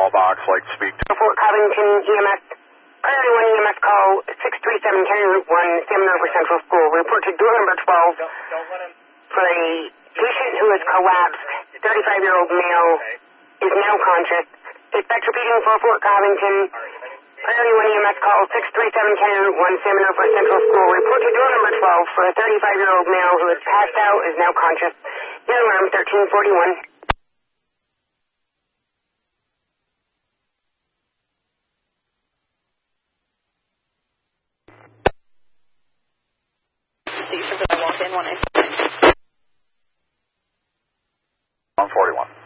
box, like to speak to Fort Covington EMS. Priority 1 EMS call 637 County Route 1, Seminar for Central School. Report to door number 12 for a patient who has collapsed. 35-year-old male is now conscious. Dispatch repeating for Fort Covington. Priority 1 EMS call 637 County Route 1, Seminar for Central School. Report to door number 12 for a 35-year-old male who has passed out, is now conscious. Air alarm 1341. I walked in when I 141.